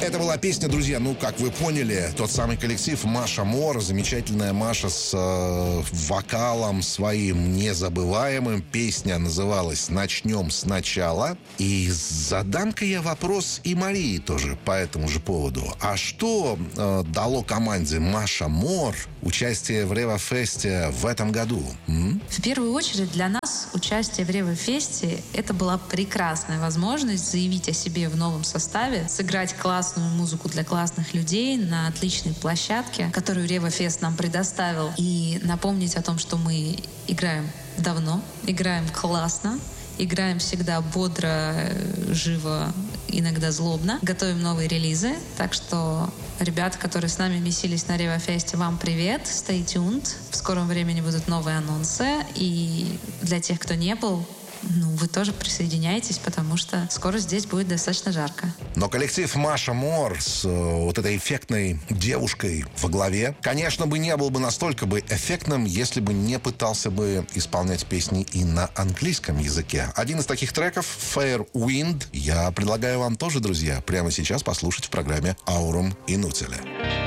Это была песня, друзья, как вы поняли, тот самый коллектив Маша Мор, замечательная Маша с вокалом своим незабываемым. Песня называлась «Начнем сначала». И задам-ка я вопрос и Марии тоже по этому же поводу. А что дало команде Маша Мор участие в Рева-фесте в этом году? В первую очередь для нас участие в Рева-фесте — это была прекрасная возможность заявить о себе в новом составе, сыграть классную музыку для классных людей на отличной площадке, которую Рева-фест нам предоставил, и напомнить о том, что мы играем давно, играем классно, играем всегда бодро, живо, иногда злобно, готовим новые релизы. Так что, ребята, которые с нами месились на Рева-фесте, вам привет, stay tuned. В скором времени будут новые анонсы. И для тех, кто не был, вы тоже присоединяйтесь, потому что скоро здесь будет достаточно жарко. Но коллектив Маша Мор с вот этой эффектной девушкой во главе, конечно, бы не был бы настолько бы эффектным, если бы не пытался бы исполнять песни и на английском языке. Один из таких треков — Fair Wind. Я предлагаю вам тоже, друзья, прямо сейчас послушать в программе Aurum Inutile.